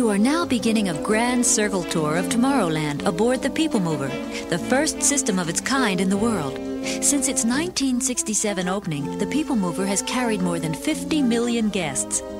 You are now beginning a grand circle tour of Tomorrowland aboard the People Mover, the first system of its kind in the world. Since its 1967 opening, the People Mover has carried more than 50 million guests.